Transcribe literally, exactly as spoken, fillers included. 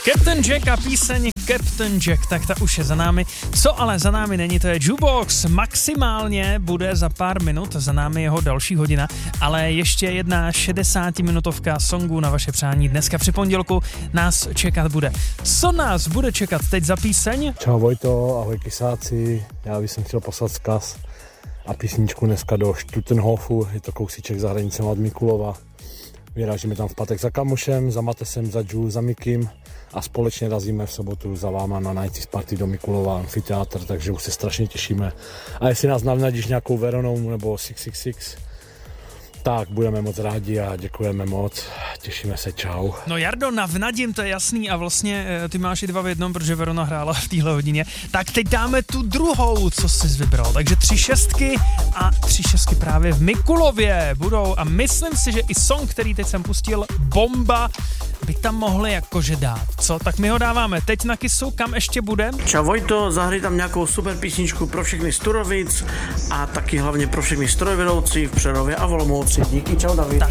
Captain Jack a píseň Captain Jack, tak ta už je za námi. Co ale za námi není, to je Jukebox. Maximálně bude za pár minut, za námi jeho další hodina, ale ještě jedna šedesátiminutovka songů na vaše přání. Dneska při pondělku nás čekat bude. Co nás bude čekat teď za píseň? Čau Vojto, ahoj kysáci, já bych chtěl poslat vzkaz a písničku dneska do Stutenhofu, je to kousíček za hranicem od Mikulova. Vyrážíme tam v pátek za kamošem, za Matesem, za Ju, za Mikim a společně razíme v sobotu za váma na Nighties Party do Mikulova amfiteátr, takže už se strašně těšíme. A jestli nás navnadíš nějakou Veronou nebo šest set šedesát šest, tak budeme moc rádi a děkujeme moc. Těšíme se, čau. No Jardo, navnadím, to je jasný a vlastně ty máš i dva v jednom, protože Verona hrála v téhle hodině. Tak teď dáme tu druhou, co jsi vybral. Takže tři šestky a tři šestky právě v Mikulově budou a myslím si, že i song, který teď jsem pustil, Bomba, by tam mohli jakože dát. Co? Tak my ho dáváme teď na Kissu, kam ještě bude? Čau Vojto, zahraj tam nějakou super písničku pro všechny z Turovic a taky hlavně pro všechny strojvedoucí v Přerově a v Olomouci. Díky, čau David. Tak